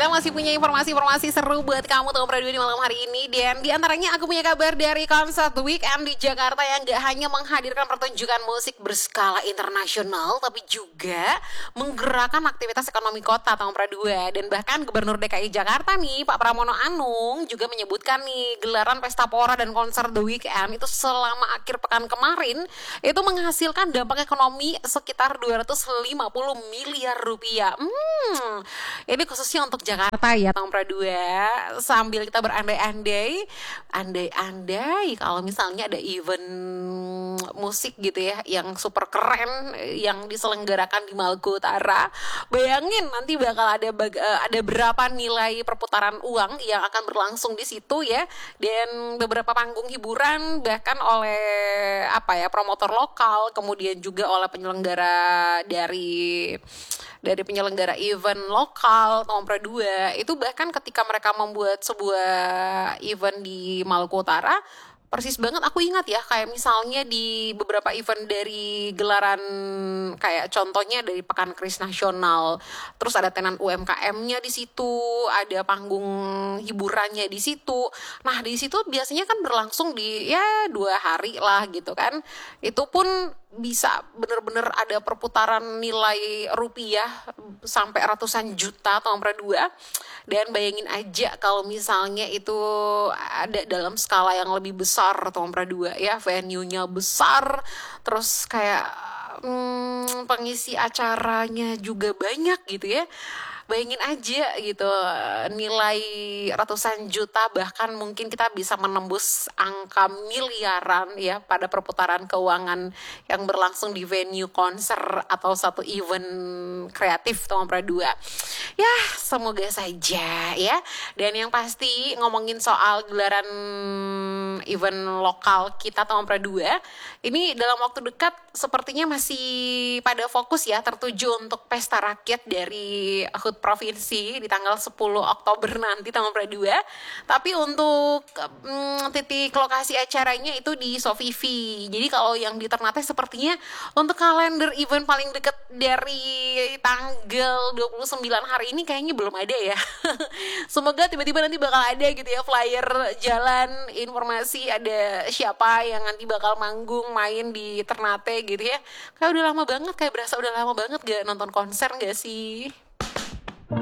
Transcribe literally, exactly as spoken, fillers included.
kita masih punya informasi-informasi seru buat kamu Tom Radio di malam hari ini. Dan diantaranya aku punya kabar dari konser The Weeknd di Jakarta yang gak hanya menghadirkan pertunjukan musik berskala internasional, tapi juga menggerakkan aktivitas ekonomi kota Tom Radio. Dan bahkan Gubernur D K I Jakarta nih, Pak Pramono Anung juga menyebutkan nih gelaran pesta pora dan konser The Weeknd itu selama akhir pekan kemarin itu menghasilkan dampak ekonomi sekitar dua ratus lima puluh miliar rupiah. Hmm, ini khususnya untuk Jakarta ya Tom Pradua. Sambil kita berandai-andai, andai-andai kalau misalnya ada event musik gitu ya yang super keren yang diselenggarakan di Maluku Utara, bayangin nanti bakal ada bag- ada berapa nilai perputaran uang yang akan berlangsung di situ ya, dan beberapa panggung hiburan bahkan oleh apa ya promotor lokal, kemudian juga oleh penyelenggara dari dari penyelenggara event lokal Tom Pradua itu, bahkan ketika mereka membuat sebuah event di Maluku Utara, persis banget aku ingat ya kayak misalnya di beberapa event dari gelaran kayak contohnya dari Pekan Keris Nasional, terus ada tenan U M K M-nya di situ, ada panggung hiburannya di situ. Nah di situ biasanya kan berlangsung di ya dua hari lah gitu kan. Itu pun bisa bener-bener ada perputaran nilai rupiah sampai ratusan juta Tom Pradua. Dan bayangin aja kalau misalnya itu ada dalam skala yang lebih besar Tom Pradua ya, venue-nya besar, terus kayak hmm, pengisi acaranya juga banyak gitu ya. Bayangin aja gitu, nilai ratusan juta, bahkan mungkin kita bisa menembus angka miliaran ya pada perputaran keuangan yang berlangsung di venue konser atau satu event kreatif Tom Pradua. Ya semoga saja ya. Dan yang pasti ngomongin soal gelaran event lokal kita Tom Pradua, ini dalam waktu dekat sepertinya masih pada fokus ya tertuju untuk pesta rakyat dari H U T provinsi di tanggal sepuluh Oktober nanti Tom Pradua. Tapi untuk hmm, titik lokasi acaranya itu di Sofivi. Jadi kalau yang di Ternate sepertinya untuk kalender event paling dekat dari tanggal dua puluh sembilan hari ini kayaknya belum ada ya. Semoga tiba-tiba nanti bakal ada gitu ya flyer jalan informasi ada siapa yang nanti bakal manggung main di Ternate gitu ya. Kayak udah lama banget, kayak berasa udah lama banget gak nonton konser gak sih?